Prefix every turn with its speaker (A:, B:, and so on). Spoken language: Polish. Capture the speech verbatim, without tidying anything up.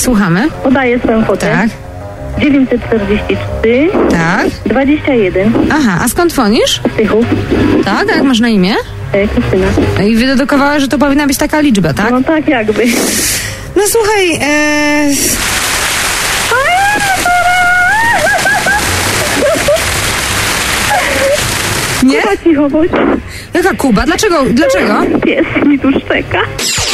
A: słuchamy.
B: Podaję swoją kwotę.
A: Tak.
B: dziewięćset czterdzieści trzy.
A: Tak.
B: dwadzieścia jeden.
A: Aha, a skąd dzwonisz?
B: Z Tychów.
A: Tak, a jak masz na imię?
B: E, Krystyna.
A: I wydedukowała, że to powinna być taka liczba, tak?
B: No tak jakby.
A: No słuchaj, e... Nie?
B: Cicho bądź.
A: Jaka Kuba? Dlaczego? Dlaczego?
B: Pies mi tu szczeka.